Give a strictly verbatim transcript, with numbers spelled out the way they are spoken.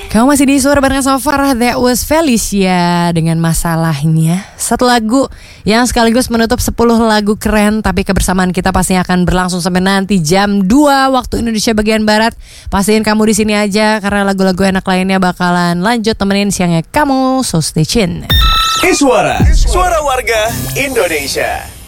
Kamu masih di Suara bareng sama Farah. That was Felicia dengan Masalahnya. Satu lagu yang sekaligus menutup sepuluh lagu keren. Tapi kebersamaan kita pastinya akan berlangsung sampai nanti jam dua waktu Indonesia bagian Barat. Pastiin kamu di sini aja karena lagu-lagu enak lainnya bakalan lanjut temenin siangnya kamu. So stay tune. Iswara, suara warga Indonesia.